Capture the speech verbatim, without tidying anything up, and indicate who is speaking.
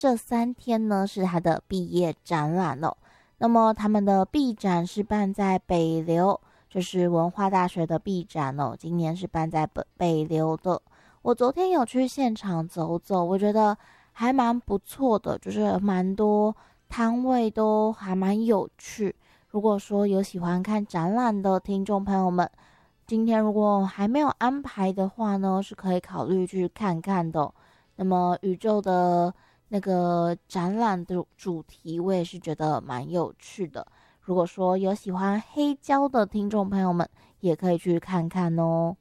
Speaker 1: 这三天呢是他的毕业展览哦。那么他们的毕展是办在北流，就是文化大学的毕展哦，今年是办在北北流的。我昨天有去现场走走，我觉得还蛮不错的，就是蛮多摊位都还蛮有趣。如果说有喜欢看展览的听众朋友们，今天如果还没有安排的话呢，是可以考虑去看看的哦。那么宇宙的那个展览的主题，我也是觉得蛮有趣的。如果说有喜欢黑胶的听众朋友们，也可以去看看哦。